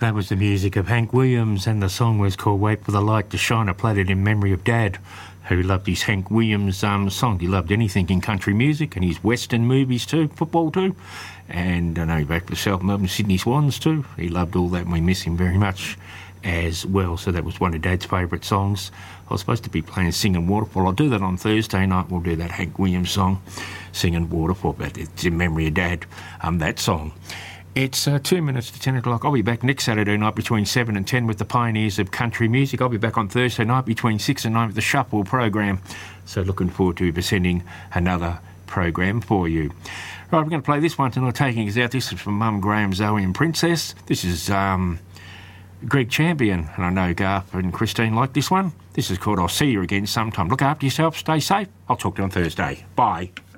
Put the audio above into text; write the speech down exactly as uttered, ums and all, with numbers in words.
That was the music of Hank Williams, and the song was called Wait for the Light to Shine. I played it in memory of Dad, who loved his Hank Williams um, song. He loved anything in country music and his Western movies too, football too. And I know he backed for South Melbourne, Sydney Swans too. He loved all that, and we miss him very much as well. So that was one of Dad's favourite songs. I was supposed to be playing Singing Waterfall. I'll do that on Thursday night. We'll do that Hank Williams song, Singing Waterfall. But it's in memory of Dad, um, that song. It's uh, two minutes to ten o'clock. I'll be back next Saturday night between seven and ten with the Pioneers of Country Music. I'll be back on Thursday night between six and nine with the Shuffle program. So looking forward to presenting another program for you. Right, we're going to play this one tonight, taking us out. This is from Mum, Graham, Zoe and Princess. This is um, Greg Champion, and I know Garth and Christine like this one. This is called I'll See You Again Sometime. Look after yourself, stay safe. I'll talk to you on Thursday. Bye.